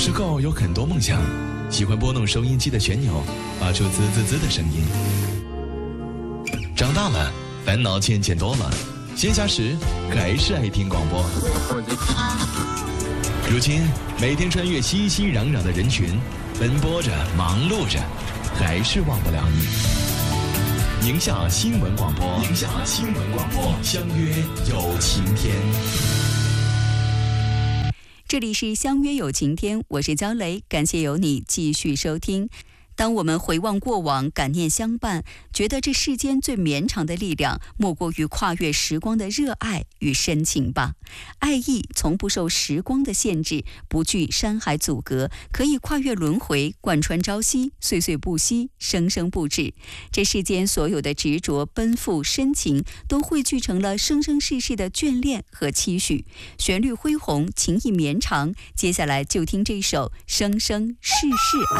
时候有很多梦想，喜欢拨弄收音机的旋钮，发出滋滋滋的声音。长大了，烦恼渐渐多了，闲暇时还是爱听广播。如今每天穿越熙熙攘攘的人群，奔波着，忙碌着，还是忘不了你。宁夏新闻广播，宁夏新闻广播，相约有晴天。 这里是相约有晴天，我是焦雷，感谢有你继续收听。当我们回望过往，感念相伴，觉得这世间最绵长的力量，莫过于跨越时光的热爱与深情吧。爱意从不受时光的限制，不惧山海阻隔，可以跨越轮回，贯穿朝夕，岁岁不息，生生不止。这世间所有的执着、奔赴、深情，都汇聚成了生生世世的眷恋和期许。旋律恢宏，情意绵长。接下来就听这首《生生世世爱》。